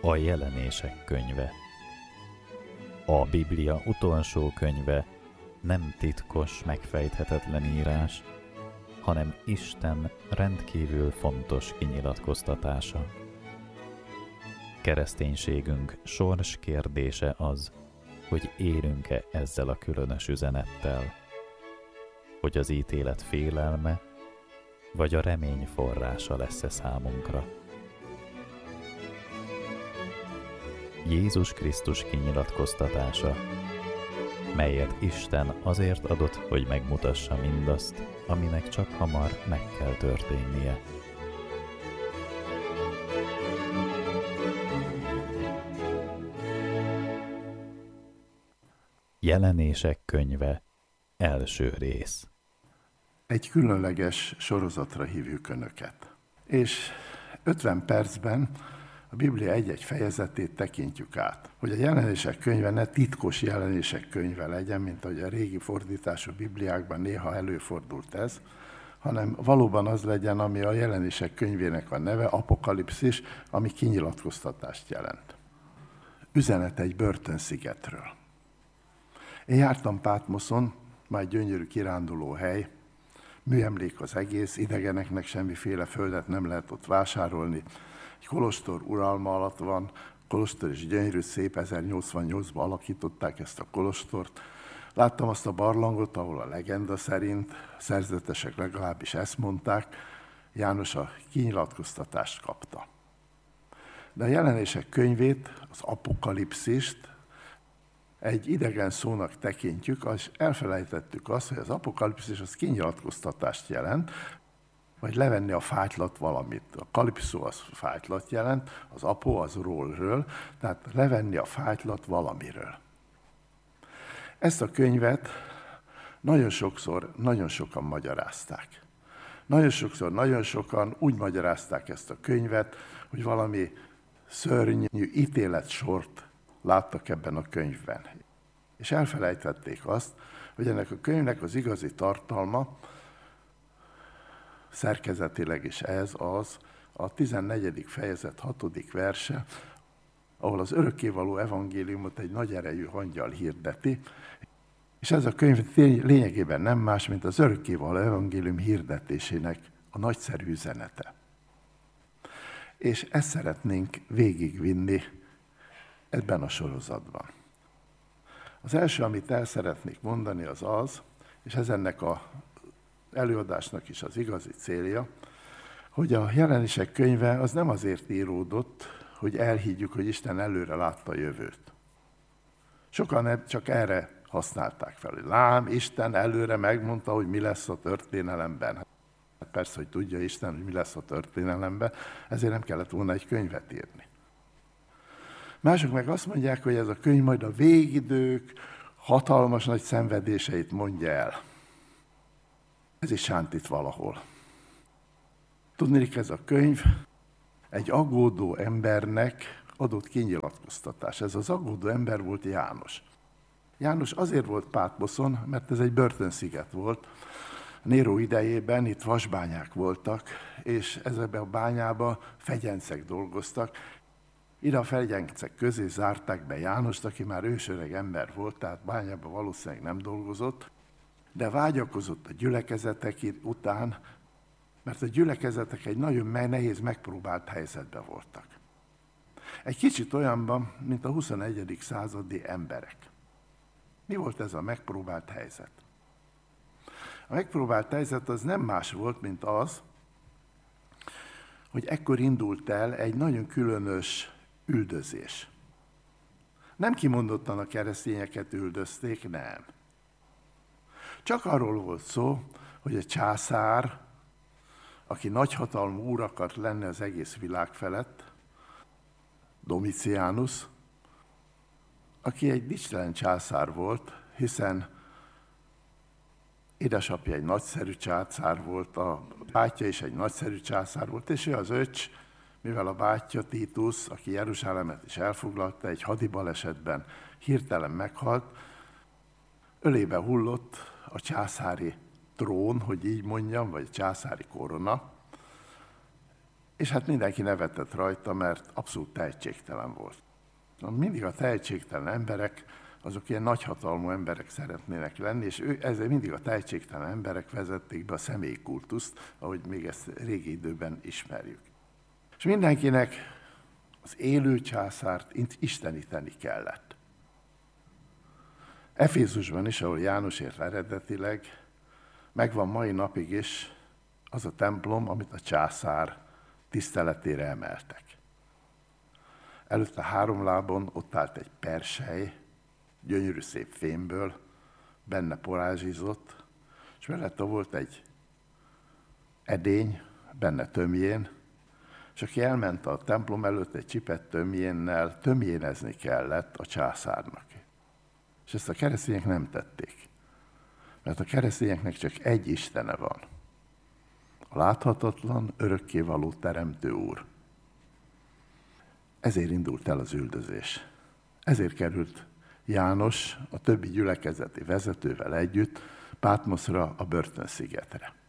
A Jelenések könyve. A Biblia utolsó könyve nem titkos, megfejthetetlen írás, hanem Isten rendkívül fontos kinyilatkoztatása. Kereszténységünk sors kérdése az, hogy élünk-e ezzel a különös üzenettel, hogy az ítélet félelme, vagy a remény forrása lesz-e számunkra. Jézus Krisztus kinyilatkoztatása, melyet Isten azért adott, hogy megmutassa mindazt, aminek csak hamar meg kell történnie. Jelenések könyve, első rész. Egy különleges sorozatra hívjuk Önöket. És 50 percben a Biblia egy-egy fejezetét tekintjük át. Hogy a Jelenések könyve ne titkos jelenések könyve legyen, mint ahogy a régi fordítású Bibliákban néha előfordult ez, hanem valóban az legyen, ami a Jelenések könyvének a neve, Apokalipszis, ami kinyilatkoztatást jelent. Üzenet egy börtönszigetről. Én jártam Pátmoszon, már gyönyörű kiránduló hely, műemlék az egész, idegeneknek semmiféle földet nem lehet ott vásárolni. Egy kolostor uralma alatt van, kolostor is gyönyörű, szép, 1088-ban alakították ezt a kolostort. Láttam azt a barlangot, ahol a legenda szerint, a szerzetesek legalábbis ezt mondták, János a kinyilatkoztatást kapta. De a Jelenések könyvét, az Apokalipszist egy idegen szónak tekintjük, és elfelejtettük azt, hogy az apokalipszis az kinyilatkoztatást jelent, vagy levenni a fájtlat valamit. A kalipszó az fájtlat jelent, az apo az ról, tehát levenni a fájtlat valamiről. Ezt a könyvet nagyon sokszor, nagyon sokan magyarázták. Nagyon sokszor, nagyon sokan úgy magyarázták ezt a könyvet, hogy valami szörnyű ítéletsort láttak ebben a könyvben. És elfelejtették azt, hogy ennek a könyvnek az igazi tartalma, szerkezetileg is ez az, a 14. fejezet 6. verse, ahol az örökkévaló evangéliumot egy nagy erejű angyal hirdeti, és ez a könyv lényegében nem más, mint az örökkévaló evangélium hirdetésének a nagyszerű üzenete. És ezt szeretnénk végigvinni ebben a sorozatban. Az első, amit el szeretnék mondani, az az, és ez ennek az előadásnak is az igazi célja, hogy a Jelenések könyve az nem azért íródott, hogy elhiggyük, hogy Isten előre látta a jövőt. Sokan csak erre használták fel, hogy lám, Isten előre megmondta, hogy mi lesz a történelemben. Hát persze, hogy tudja Isten, hogy mi lesz a történelemben, ezért nem kellett volna egy könyvet írni. Mások meg azt mondják, hogy ez a könyv majd a végidők hatalmas nagy szenvedéseit mondja el. Ez is sántít valahol. Tudnék, ez a könyv egy aggódó embernek adott kinyilatkoztatás. Ez az aggódó ember volt János. János azért volt Pátmoszon, mert ez egy börtönsziget volt. Néró idejében itt vasbányák voltak, és ezekben a bányában fegyencek dolgoztak. Ide a fegyencek közé zárták be Jánost, aki már ősöreg ember volt, tehát bányában valószínűleg nem dolgozott, de vágyakozott a gyülekezetek után, mert a gyülekezetek egy nagyon nehéz, megpróbált helyzetben voltak. Egy kicsit olyanban, mint a 21. századi emberek. Mi volt ez a megpróbált helyzet? A megpróbált helyzet az nem más volt, mint az, hogy ekkor indult el egy nagyon különös üldözés. Nem kimondottan a keresztényeket üldözték, nem. Csak arról volt szó, hogy a császár, aki nagyhatalmú úr akart lenni az egész világ felett, Domitianus, aki egy dicstelen császár volt, hiszen édesapja egy nagyszerű császár volt, a bátyja is egy nagyszerű császár volt, és ő az öcs, mivel a bátyja Titus, aki Jeruzsálemet is elfoglalta, egy hadibalesetben hirtelen meghalt, ölébe hullott a császári trón, hogy így mondjam, vagy császári korona, És hát mindenki nevetett rajta, mert abszolút tehetségtelen volt. Mindig a tehetségtelen emberek, azok ilyen nagyhatalmú emberek szeretnének lenni, és ezért mindig a tehetségtelen emberek vezették be a személykultuszt, ahogy még ezt régi időben ismerjük. És mindenkinek az élő császárt isteníteni kellett. Efézusban is, ahol János élt eredetileg, megvan mai napig is az a templom, amit a császár tiszteletére emeltek. Előtte 3 lábon ott állt egy persely, gyönyörű szép fémből, benne porázsizott, és mellette volt egy edény, benne tömjén, és aki elment a templom előtt egy csipett tömjénnel, tömjénezni kellett a császárnak. És ezt a keresztények nem tették. Mert a keresztényeknek csak egy istene van. A láthatatlan, örökkévaló teremtő Úr. Ezért indult el az üldözés. Ezért került János a többi gyülekezeti vezetővel együtt Pátmoszra, a börtönszigetre.